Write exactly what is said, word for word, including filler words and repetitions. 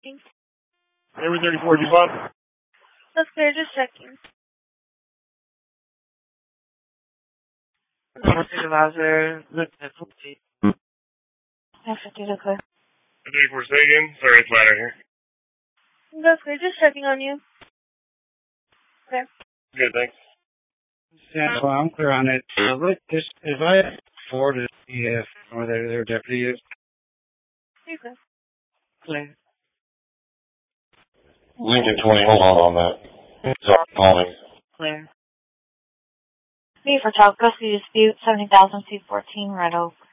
checking. Every thirty-four, you bought? That's clear, just checking. Supervisor, look at fifty. Yeah, fifty is clear. thirty-four, say again? Sorry, it's louder here. That's clear, just checking on you. Clear. Good, thanks. Yeah, well, I'm clear on it. Uh, look, just, if I forwarded if or their, their deputy is. You clear. Clear. Lincoln twenty, hold on on that. Sorry, calling. Clear. B for child custody dispute, seventy thousand, C fourteen, Red Oak.